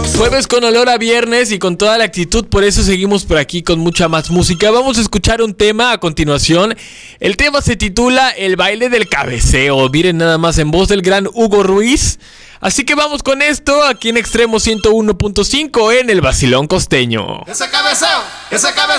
Jueves con olor a viernes y con toda la actitud, por eso seguimos por aquí con mucha más música. Vamos a escuchar un tema a continuación. El tema se titula El baile del cabeceo. Miren nada más, en voz del gran Hugo Ruiz. Así que vamos con esto aquí en Extremo 101.5 en el Vacilón Costeño. Ese cabeceo, ese cabeceo.